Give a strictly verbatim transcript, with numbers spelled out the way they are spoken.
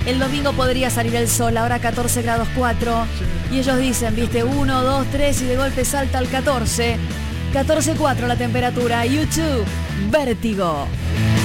El domingo podría salir el sol, ahora catorce grados cuatro. Y ellos dicen, viste, uno, dos, tres y de golpe salta al catorce. catorce cuatro la temperatura. YouTube, Vértigo.